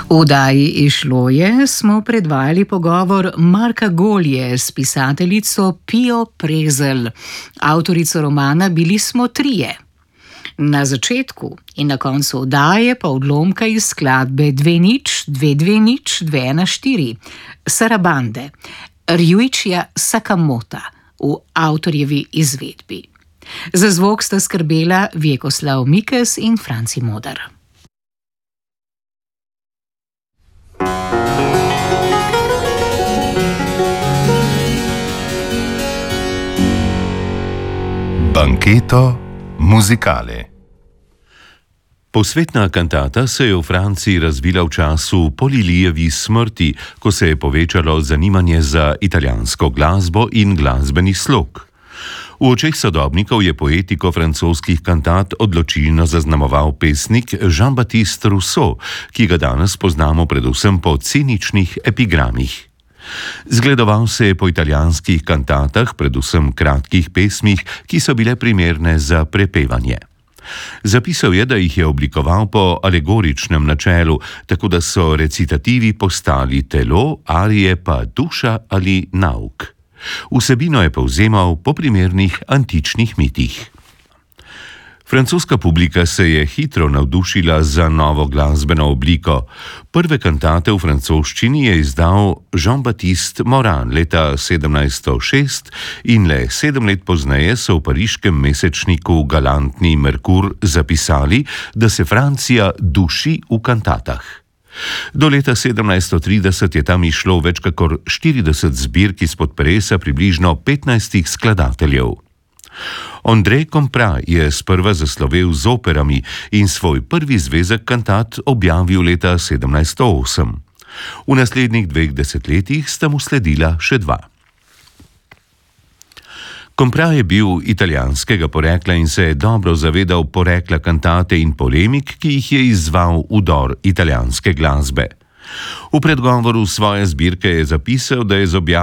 V oddaji Izšlo je smo predvajali pogovor Marka Golje s pisateljico Pijo Prezelj, avtorico romana Bili smo trije. Na začetku in na koncu oddaje pa odlomka iz skladbe 2-0, 2-2-0, 2-1-4 Sarabande, Ryuichija Sakamota v avtorjevi izvedbi. Za zvok sta skrbela Vjekoslav Mikes in Franci Modar. Banketo muzikale. Posvetna kantata se je v Franciji razvila v času po Lilijevi smrti, ko se je povečalo zanimanje za italijansko glasbo in glasbeni slog. V očeh sodobnikov je poetiko francoskih kantat odločilno zaznamoval pesnik Jean-Baptiste Rousseau, ki ga danes poznamo predvsem po ciničnih epigramih. Zgledoval se je po italijanskih kantatah, predvsem kratkih pesmih, ki so bile primerne za prepevanje. Zapisal je, da jih je oblikoval po alegoričnem načelu, tako da so recitativi postali telo, arije pa duša ali nauk. Vsebino je povzemal po primernih antičnih mitih. Francoska publika se je hitro navdušila za novo glasbeno obliko. Prve kantate v francoščini je izdal Jean-Baptiste Morin leta 1706 in le 7 let pozneje so v pariškem mesečniku Galantni Merkur zapisali, da se Francija duši v kantatah. Do leta 1730 je tam išlo več kakor 40 zbirk izpod peresa približno 15 skladateljev. André Comprat je sprva zaslovel z operami in svoj prvi zvezek kantat objavil leta 1708. V naslednjih 2 desetletjih sta mu sledila še 2. Comprat je bil italijanskega porekla in se je dobro zavedal porekla kantate in polemik, ki jih je izzval vdor italijanske glasbe. V predgovoru svoje zbirke je zapisal, da je z